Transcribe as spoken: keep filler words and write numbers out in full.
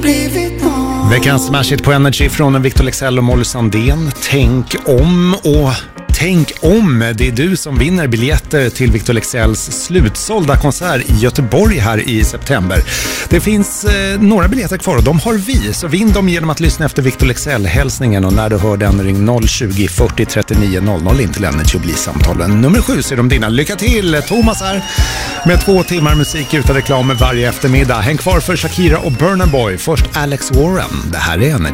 Veckans Smash It på Energy från Victor Leksell och Molly Sandén. Tänk om och tänk om det är du som vinner biljetter till Victor Leksells slutsålda konsert i Göteborg här i september. Det finns eh, några biljetter kvar och de har vi, så vinn dem genom att lyssna efter Victor Leksell-hälsningen, och när du hör den ring noll tjugo fyrtio trettionio noll noll in till Energy och bli samtalen. Nummer sju så är de dina. Lycka till! Thomas här med två timmar musik utan reklam varje eftermiddag. Häng kvar för Shakira och Burna Boy. Först Alex Warren. Det här är Energy.